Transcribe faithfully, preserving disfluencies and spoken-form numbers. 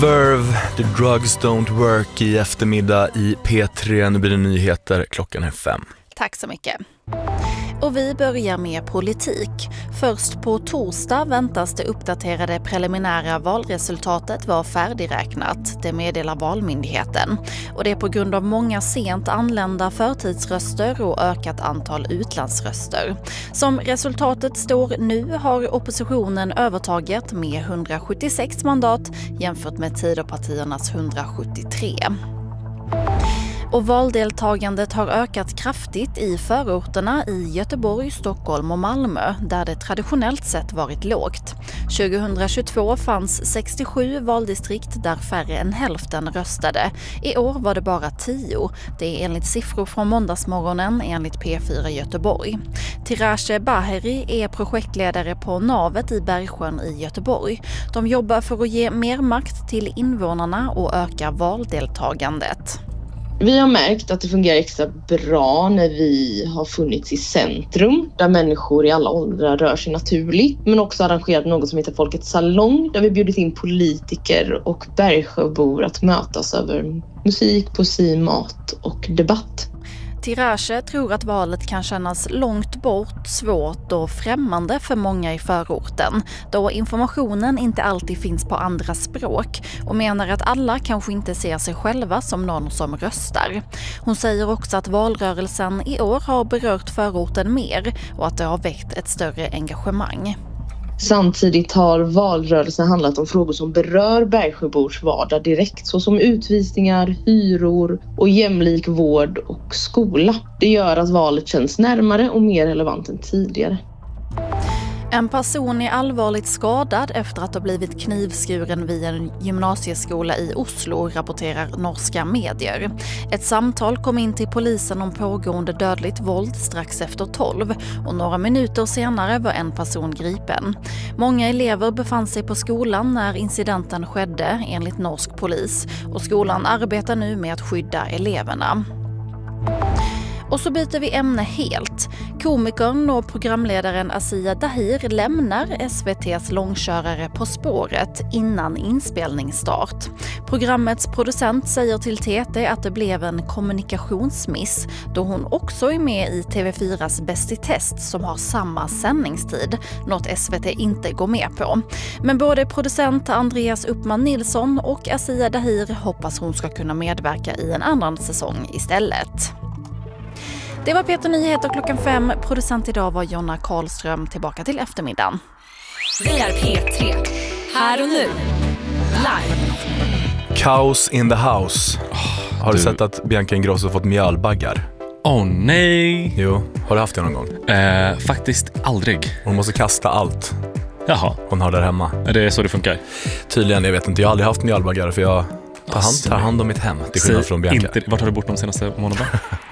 Verve, The Drugs Don't Work i eftermiddag i P tre. Nu blir det nyheter, klockan är fem. Tack så mycket. Och vi börjar med politik. Först på torsdag väntas det uppdaterade preliminära valresultatet vara färdigräknat, det meddelar Valmyndigheten. Och det är på grund av många sent anlända förtidsröster och ökat antal utlandsröster. Som resultatet står nu har oppositionen övertaget med hundrasjuttiosex mandat jämfört med Tidöpartiernas hundrasjuttiotre. Och valdeltagandet har ökat kraftigt i förorterna i Göteborg, Stockholm och Malmö, där det traditionellt sett varit lågt. tjugohundratjugotvå fanns sextiosju valdistrikt där färre än hälften röstade. I år var det bara tio. Det är enligt siffror från måndagsmorgonen enligt P fyra Göteborg. Tirashe Baheri är projektledare på Navet i Bergsjön i Göteborg. De jobbar för att ge mer makt till invånarna och öka valdeltagandet. Vi har märkt att det fungerar extra bra när vi har funnits i centrum där människor i alla åldrar rör sig naturligt, men också arrangerat något som heter Folkets salong där vi bjudit in politiker och Bergsjöbor att mötas över musik, poesi, mat och debatt. Tirashe tror att valet kan kännas långt bort, svårt och främmande för många i förorten, då informationen inte alltid finns på andra språk, och menar att alla kanske inte ser sig själva som någon som röstar. Hon säger också att valrörelsen i år har berört förorten mer och att det har väckt ett större engagemang. Samtidigt har valrörelsen handlat om frågor som berör Bergsjöbors vardag direkt, såsom utvisningar, hyror och jämlik vård och skola. Det gör att valet känns närmare och mer relevant än tidigare. En person är allvarligt skadad efter att ha blivit knivskuren vid en gymnasieskola i Oslo, rapporterar norska medier. Ett samtal kom in till polisen om pågående dödligt våld strax efter tolv och några minuter senare var en person gripen. Många elever befann sig på skolan när incidenten skedde, enligt norsk polis, och skolan arbetar nu med att skydda eleverna. Och så byter vi ämne helt. Komikern och programledaren Asia Dahir lämnar S V T:s långkörare På spåret innan inspelningsstart. Programmets producent säger till T T att det blev en kommunikationsmiss då hon också är med i T V fyras Bäst i test som har samma sändningstid, något S V T inte går med på. Men både producent Andreas Uppman Nilsson och Asia Dahir hoppas hon ska kunna medverka i en annan säsong istället. Det var Peter Nyheter klockan fem. Producent idag var Jonna Karlström. Tillbaka till eftermiddagen. Vi är P tre. Här och nu. Live. Kaos in the house. Har du, du sett att Bianca Ingrosso fått mjölbaggar? Åh oh, nej. Jo, har du haft det någon gång? Eh, faktiskt aldrig. Hon måste kasta allt. Jaha. Hon har där hemma. Är det så det funkar? Tydligen, jag vet inte. Jag har aldrig haft mjölbaggar för jag tar hand, tar hand om mitt hem. Till skillnad från Bianca. Inte, vart har du bort de senaste månaderna?